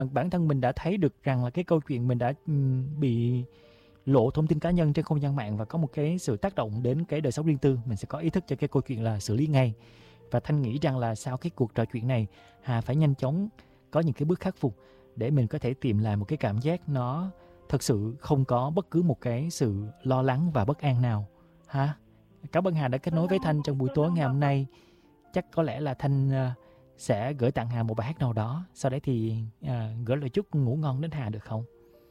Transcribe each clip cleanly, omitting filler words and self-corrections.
bản thân mình đã thấy được rằng là cái câu chuyện mình đã bị lộ thông tin cá nhân trên không gian mạng và có một cái sự tác động đến cái đời sống riêng tư, mình sẽ có ý thức cho cái câu chuyện là xử lý ngay. Và Thanh nghĩ rằng là sau cái cuộc trò chuyện này, Hà phải nhanh chóng có những cái bước khắc phục để mình có thể tìm lại một cái cảm giác nó thật sự không có bất cứ một cái sự lo lắng và bất an nào ha. Cảm ơn Hà đã kết nối với Thanh trong buổi tối ngày hôm nay. Chắc có lẽ là Thanh sẽ gửi tặng Hà một bài hát nào đó, sau đấy thì gửi lời chúc ngủ ngon đến Hà được không?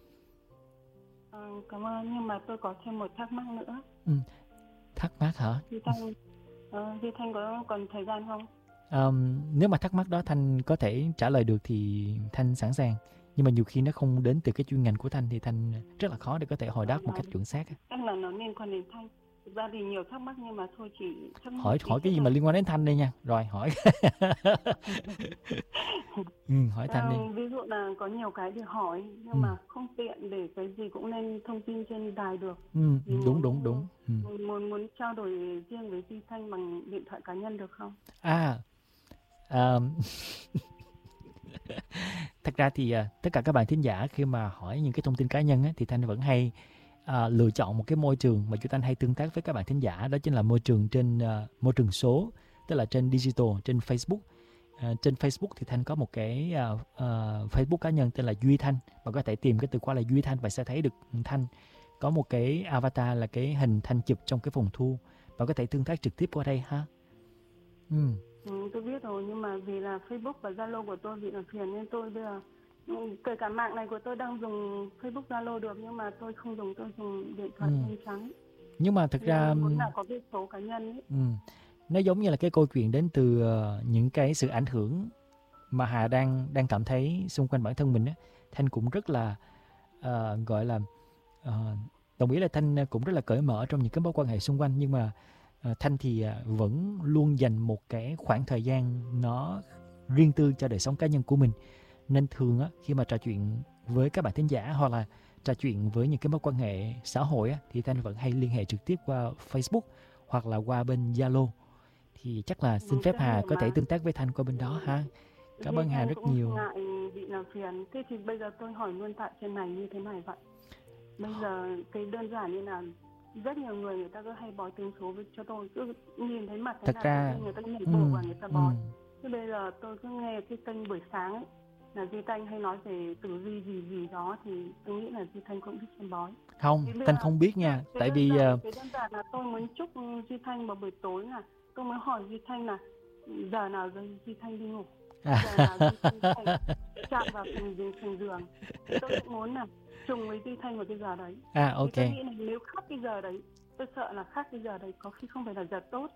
Cảm ơn, nhưng mà tôi có thêm một thắc mắc nữa. Thắc mắc hả? Duy Thanh có còn thời gian không? Nếu mà thắc mắc đó Thanh có thể trả lời được thì Thanh sẵn sàng. Nhưng mà nhiều khi nó không đến từ cái chuyên ngành của Thanh thì Thanh rất là khó để có thể hồi đáp một cách chuẩn xác. Chắc là nó liên quan đến Thanh. Thực ra thì nhiều thắc mắc nhưng mà thôi chỉ thắc mắc. Hỏi cái gì mà liên quan đến Thanh đây nha. Rồi hỏi. Hỏi Thanh đi. Ví dụ là có nhiều cái để hỏi nhưng mà không tiện để cái gì cũng lên thông tin trên đài được. Đúng. Muốn trao đổi riêng với Duy Thanh bằng điện thoại cá nhân được không? Thật ra thì tất cả các bạn thính giả khi mà hỏi những cái thông tin cá nhân á, thì Thanh vẫn hay lựa chọn một cái môi trường mà chúng ta hay tương tác với các bạn thính giả, đó chính là môi trường trên môi trường số, tức là trên digital, trên Facebook. Trên Facebook thì Thanh có một cái Facebook cá nhân tên là Duy Thanh. Bạn có thể tìm cái từ khóa là Duy Thanh và sẽ thấy được Thanh có một cái avatar là cái hình Thanh chụp trong cái phòng thu. Bạn có thể tương tác trực tiếp qua đây ha. Tôi biết rồi, nhưng mà vì là Facebook và Zalo của tôi bị làm phiền nên tôi bây giờ kể cả mạng này của tôi đang dùng Facebook, Zalo được nhưng mà tôi không dùng, tôi dùng điện thoại xanh trắng. Nhưng mà thực ra muốn là có cái số cá nhân ấy. Nó giống như là cái câu chuyện đến từ những cái sự ảnh hưởng mà Hà đang cảm thấy xung quanh bản thân mình á. Thanh cũng rất là gọi là đồng ý là Thanh cũng rất là cởi mở trong những cái mối quan hệ xung quanh, nhưng mà Thanh thì vẫn luôn dành một cái khoảng thời gian nó riêng tư cho đời sống cá nhân của mình. Nên thường á, khi mà trò chuyện với các bạn thính giả hoặc là trò chuyện với những cái mối quan hệ xã hội á, thì Thanh vẫn hay liên hệ trực tiếp qua Facebook hoặc là qua bên Zalo. Thì chắc là xin phép Hà có thể tương tác với Thanh qua bên đó ha. Cảm ơn Hà rất nhiều. Ngại bị làm phiền. Thế thì bây giờ tôi hỏi luôn tại trên này như thế này vậy. Bây giờ cái đơn giản như là rất nhiều người ta cứ hay bói tiếng số cho tôi, cứ nhìn thấy mặt thế nào người ta nhảy bổ và người ta bói. Thế bây giờ tôi cứ nghe cái kênh buổi sáng ấy là Duy Thanh hay nói về tử vi gì đó thì tôi nghĩ là Duy Thanh cũng biết xem bói. Không, Thanh không biết nha. Tại vì cái đơn giản là tôi muốn chúc Duy Thanh vào buổi tối là tôi mới hỏi Duy Thanh là giờ nào Duy Thanh đi ngủ, giờ nào Duy Thanh chạm vào thành giường. Tôi cũng muốn là trùng với Duy Thanh vào cái giờ đấy. Ok. Tôi nghĩ là nếu khác cái giờ đấy, tôi sợ là khác cái giờ đấy có khi không phải là giờ tốt.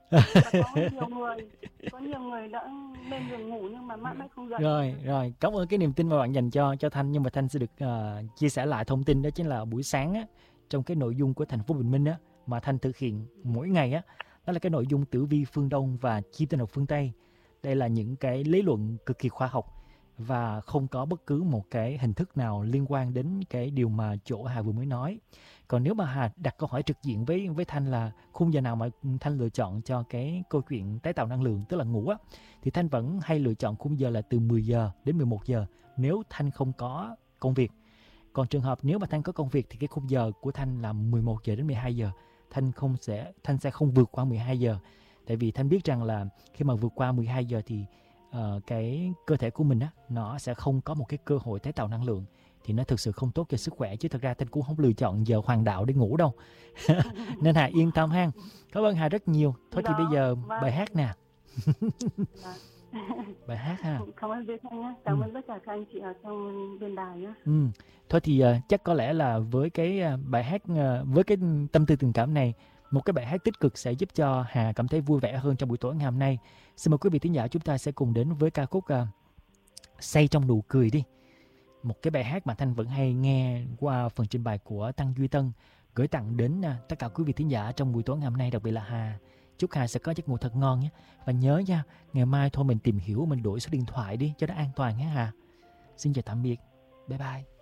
Có nhiều người đã lên giường ngủ nhưng mà mãi không dậy. Rồi, cảm ơn cái niềm tin mà bạn dành cho Thanh, nhưng mà Thanh sẽ được chia sẻ lại thông tin đó chính là buổi sáng á, trong cái nội dung của thành phố Bình Minh á mà Thanh thực hiện mỗi ngày á, đó là cái nội dung tử vi phương Đông và chiêm tinh học phương Tây. Đây là những cái lý luận cực kỳ khoa học và không có bất cứ một cái hình thức nào liên quan đến cái điều mà chỗ Hà vừa mới nói. Còn nếu mà Hà đặt câu hỏi trực diện với Thanh là khung giờ nào mà Thanh lựa chọn cho cái câu chuyện tái tạo năng lượng, tức là ngủ á, thì Thanh vẫn hay lựa chọn khung giờ là từ 10 giờ đến 11 giờ nếu Thanh không có công việc. Còn trường hợp nếu mà Thanh có công việc thì cái khung giờ của Thanh là 11 giờ đến 12 giờ. Thanh sẽ không vượt qua 12 giờ. Tại vì Thanh biết rằng là khi mà vượt qua 12 giờ thì cái cơ thể của mình á, nó sẽ không có một cái cơ hội tái tạo năng lượng, thì nó thực sự không tốt cho sức khỏe. Chứ thật ra Thanh cũng không lựa chọn giờ hoàng đạo để ngủ đâu. Nên Hà yên tâm ha. Cảm ơn Hà rất nhiều. Thôi thì bây giờ bài hát nè. Bài hát ha. Cảm ơn Duy Thanh nhé. Cảm ơn tất cả các anh chị ở trong bên đài nhé. Thôi thì chắc có lẽ là với cái bài hát, với cái tâm tư tình cảm này, một cái bài hát tích cực sẽ giúp cho Hà cảm thấy vui vẻ hơn trong buổi tối ngày hôm nay. Xin mời quý vị thính giả chúng ta sẽ cùng đến với ca khúc Say trong nụ cười đi. Một cái bài hát mà Thanh vẫn hay nghe qua phần trình bày của Tăng Duy Tân, gửi tặng đến tất cả quý vị thính giả trong buổi tối ngày hôm nay, đặc biệt là Hà. Chúc Hà sẽ có giấc ngủ thật ngon nhé. Và nhớ nha, ngày mai thôi mình tìm hiểu, mình đổi số điện thoại đi cho nó an toàn nhé Hà. Xin chào tạm biệt. Bye bye.